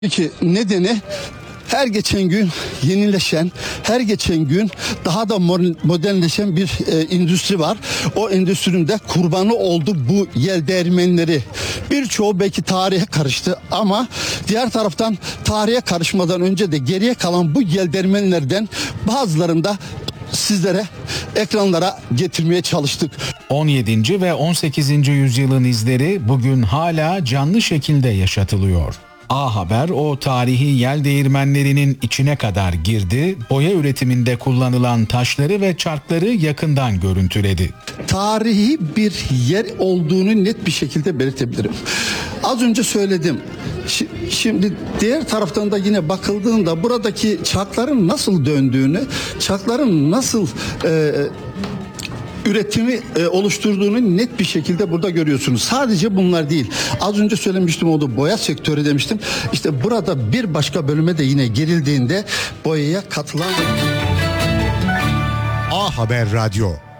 Peki nedeni her geçen gün yenileşen, her geçen gün daha da modernleşen bir endüstri var. O endüstrinin de kurbanı oldu bu yel değirmenleri. Birçoğu belki tarihe karıştı ama diğer taraftan tarihe karışmadan önce de geriye kalan bu yel değirmenlerden bazılarını da sizlere ekranlara getirmeye çalıştık. 17. ve 18. yüzyılın izleri bugün hala canlı şekilde yaşatılıyor. A Haber o tarihi yel değirmenlerinin içine kadar girdi, boya üretiminde kullanılan taşları ve çarkları yakından görüntüledi. Tarihi bir yer olduğunu net bir şekilde belirtebilirim. Az önce söyledim. Şimdi diğer taraftan da yine bakıldığında buradaki çarkların nasıl döndüğünü, çarkların nasıl üretimi oluşturduğunu net bir şekilde burada görüyorsunuz. Sadece bunlar değil. Az önce söylemiştim, o da boya sektörü demiştim. İşte burada bir başka bölüme de yine girildiğinde boyaya katılan... A Haber Radyo